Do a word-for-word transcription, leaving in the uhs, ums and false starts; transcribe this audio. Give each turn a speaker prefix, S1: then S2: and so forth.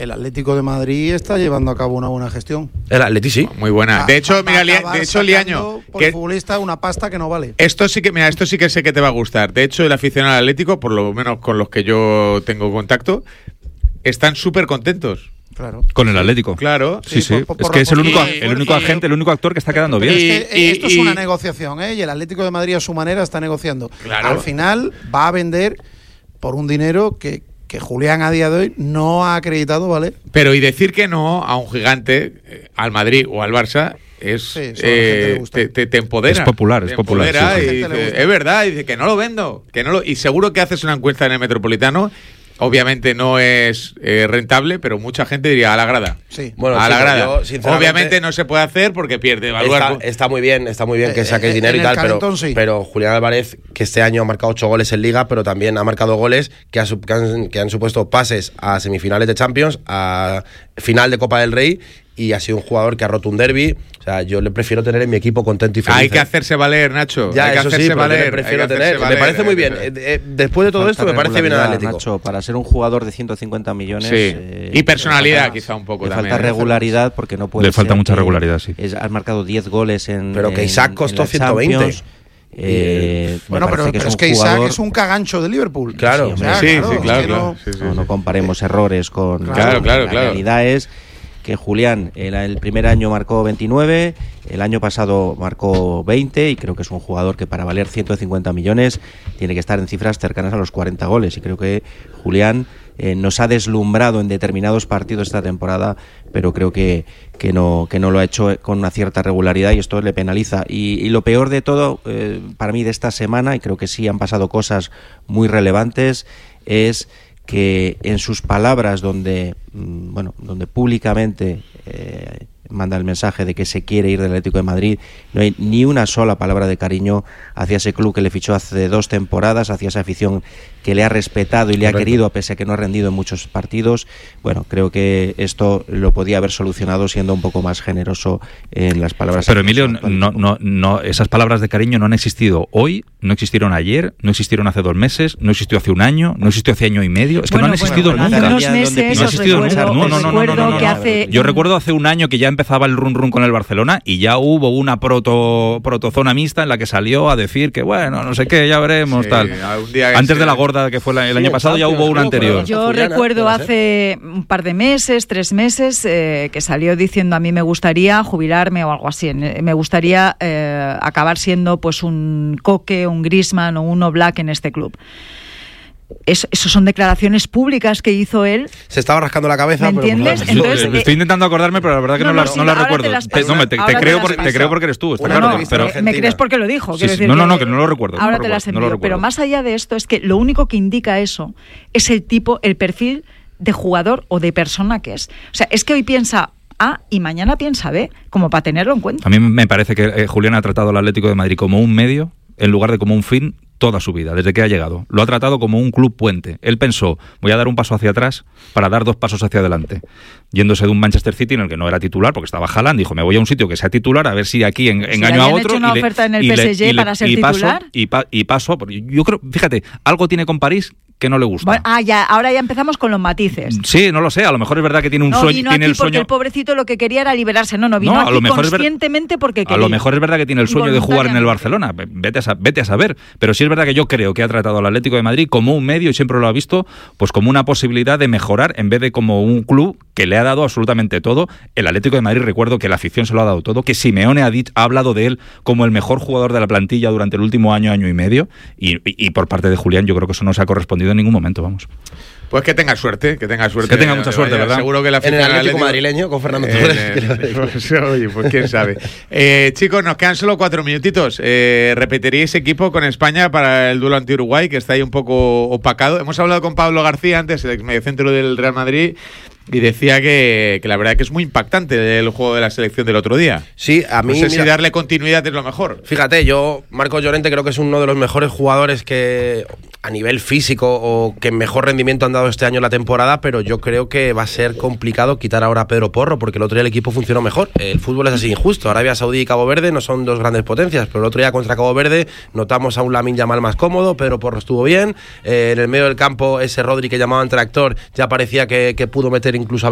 S1: el Atlético de Madrid está llevando a cabo una buena gestión.
S2: El Atleti sí.
S3: Muy buena. De hecho, mira, de hecho Liaño,
S1: por que futbolista una pasta que no vale.
S3: Esto sí que, mira, esto sí que sé que te va a gustar. De hecho, el aficionado al Atlético, por lo menos con los que yo tengo contacto, están súper contentos.
S4: Claro. Con el Atlético.
S3: Claro.
S4: Sí, sí. Por, por, es que es el único, y, el único y, agente, el único actor que está quedando bien.
S1: Es que y, esto y, es una negociación, ¿eh? Y el Atlético de Madrid a su manera está negociando.
S3: Claro.
S1: Al final va a vender por un dinero que, que Julián a día de hoy no ha acreditado, ¿vale?
S3: Pero y decir que no a un gigante, eh, al Madrid o al Barça, es sí, eh, te, te, te empodera.
S4: Es popular, es popular.
S3: Empodera
S4: sí,
S3: y dice, es verdad, y dice que no lo vendo. que no lo, Y seguro que haces una encuesta en el Metropolitano. Obviamente no es eh, rentable, pero mucha gente diría a la grada.
S1: Sí.
S3: Bueno, a la grada. Yo, obviamente no se puede hacer porque pierde valor.
S2: Está, está muy bien, está muy bien que saque eh, dinero y tal, pero,
S1: sí.
S2: pero Julián Álvarez, que este año ha marcado ocho goles en Liga, pero también ha marcado goles que, ha, que, han, que han supuesto pases a semifinales de Champions, a final de Copa del Rey, y ha sido un jugador que ha roto un derbi. O sea, yo le prefiero tener en mi equipo contento y feliz.
S3: Hay que hacerse valer, Nacho.
S2: Ya,
S3: hay que
S2: eso
S3: hacerse
S2: sí,
S3: valer.
S2: Le prefiero tener. Valer, me parece muy bien. Eh, eh, después de todo esto, me parece bien al Atlético.
S5: Nacho, para ser un jugador de ciento cincuenta millones.
S3: Sí.
S5: Eh,
S3: y personalidad,
S5: falta,
S3: quizá un poco
S5: le
S3: también.
S5: Falta regularidad porque no puede.
S4: Le falta
S5: ser
S4: mucha
S5: que
S4: regularidad, sí.
S5: Es, has marcado diez goles en.
S2: Pero que Isaac
S5: en,
S2: costó
S5: en
S2: ciento veinte.
S5: Eh,
S1: bueno, pero,
S5: que
S1: pero
S5: es,
S1: es que
S5: jugador...
S1: Isaac es un cagancho de Liverpool.
S2: Claro,
S1: sí, o sea,
S3: sí,
S1: claro,
S3: sí, claro.
S1: Es que
S3: claro.
S1: no,
S3: Sí, sí.
S5: No, no comparemos errores con.
S3: Claro, claro,
S5: la
S3: claro.
S5: realidad es que Julián el, el primer año marcó veintinueve, el año pasado marcó veinte y creo que es un jugador que para valer ciento cincuenta millones tiene que estar en cifras cercanas a los cuarenta goles y creo que Julián eh, nos ha deslumbrado en determinados partidos esta temporada, pero creo que, que, no, que no lo ha hecho con una cierta regularidad y esto le penaliza. Y, y lo peor de todo, eh, para mí de esta semana, y creo que sí han pasado cosas muy relevantes, es que en sus palabras donde bueno donde públicamente eh, manda el mensaje de que se quiere ir del Atlético de Madrid, no hay ni una sola palabra de cariño hacia ese club que le fichó hace dos temporadas, hacia esa afición que le ha respetado y le Correcto. ha querido a pese a que no ha rendido en muchos partidos. Bueno, creo que esto lo podía haber solucionado siendo un poco más generoso en las palabras.
S4: Pero Emilio, no, no, no, esas palabras de cariño no han existido hoy, no existieron ayer, no existieron hace dos meses, no existió hace un año, no existió hace año y medio. Es que
S6: bueno,
S4: no han
S6: bueno,
S4: existido
S6: bueno,
S4: nunca.
S6: Hace unos meses
S4: no ha existido
S6: recuerdo,
S4: nunca. No, no, no, no, no, no, no,
S6: que
S4: no.
S6: hace
S4: Yo recuerdo hace un año que ya empezaba el run run con el Barcelona y ya hubo una proto protozona mixta en la que salió a decir que bueno, no sé qué, ya veremos, sí, tal. Antes de la gorda que fue la, el sí, año pasado ya hubo una anterior.
S6: Yo Juliana, recuerdo hace un par de meses, tres meses, eh, que salió diciendo a mí me gustaría jubilarme o algo así. Me gustaría eh, acabar siendo pues un Coque, un Griezmann o un Oblak en este club. Eso, eso son declaraciones públicas que hizo él.
S2: Se estaba rascando la cabeza.
S6: ¿Me entiendes?
S4: Pero Entonces, eh, estoy intentando acordarme, pero la verdad que no, no, no, sí, no la recuerdo. Te, te, no, me, te, te, creo por, te creo porque eres tú. Está
S6: no,
S4: claro,
S6: no,
S4: pero,
S6: me crees porque lo dijo.
S4: Sí, sí,
S6: decir
S4: no, no, no, que no lo recuerdo.
S6: Ahora
S4: no
S6: te
S4: lo
S6: las
S4: recuerdo,
S6: envío.
S4: no
S6: Pero más allá de esto es que lo único que indica eso es el tipo, el perfil de jugador o de persona que es. O sea, es que hoy piensa A y mañana piensa B, como para tenerlo en cuenta.
S4: A mí me parece que eh, Julián ha tratado al Atlético de Madrid como un medio en lugar de como un fin toda su vida, desde que ha llegado. Lo ha tratado como un club puente. Él pensó, voy a dar un paso hacia atrás para dar dos pasos hacia adelante. Yéndose de un Manchester City en el que no era titular, porque estaba Haaland, dijo, me voy a un sitio que sea titular, a ver si aquí en,
S6: si
S4: engaño a otro.
S6: Hecho una
S4: y
S6: oferta
S4: le,
S6: en el
S4: y
S6: P S G
S4: le,
S6: para ser
S4: y
S6: titular.
S4: Paso, y, pa, y paso, yo creo, fíjate, algo tiene con París que no le gusta.
S6: Bueno, ah, ya, ahora ya empezamos con los matices.
S4: Sí, no lo sé, a lo mejor es verdad que tiene un
S6: no,
S4: sueño.
S6: Vino
S4: tiene
S6: aquí
S4: el sueño...
S6: porque el pobrecito lo que quería era liberarse. No, no, vino
S4: no,
S6: aquí
S4: a lo mejor
S6: conscientemente
S4: es ver...
S6: porque quería.
S4: A lo mejor es verdad que tiene el sueño de jugar en el Barcelona. Vete a, vete a saber. Pero sí es verdad que yo creo que ha tratado al Atlético de Madrid como un medio y siempre lo ha visto pues como una posibilidad de mejorar en vez de como un club que le ha dado absolutamente todo. El Atlético de Madrid, recuerdo que la afición se lo ha dado todo, que Simeone ha, dicho, ha hablado de él como el mejor jugador de la plantilla durante el último año, año y medio, y, y, y por parte de Julián yo creo que eso no se ha correspondido en ningún momento, vamos.
S3: Pues que tenga suerte, que tenga suerte.
S4: Que tenga mucha suerte,
S3: vaya,
S4: ¿verdad?
S3: Seguro que la
S2: en el Atlético, Atlético madrileño con Fernando Torres.
S3: Eh, pues, oye, pues quién sabe. Eh, chicos, nos quedan solo cuatro minutitos. Eh, ¿Repetiríais equipo con España para el duelo anti-Uruguay, que está ahí un poco opacado? Hemos hablado con Pablo García antes, el ex mediocentro del Real Madrid, y decía que, que la verdad que es muy impactante el juego de la selección del otro día.
S2: Sí, a mí...
S3: No sé
S2: mira,
S3: si darle continuidad es lo mejor.
S2: Fíjate, yo, Marcos Llorente, creo que es uno de los mejores jugadores que a nivel físico o que mejor rendimiento han dado este año en la temporada, pero yo creo que va a ser complicado quitar ahora a Pedro Porro, porque el otro día el equipo funcionó mejor. El fútbol es así injusto. Arabia Saudí y Cabo Verde no son dos grandes potencias, pero el otro día contra Cabo Verde notamos a un Lamine Yamal más cómodo, Pedro Porro estuvo bien. Eh, en el medio del campo, ese Rodri que llamaban tractor ya parecía que, que pudo meter incluso a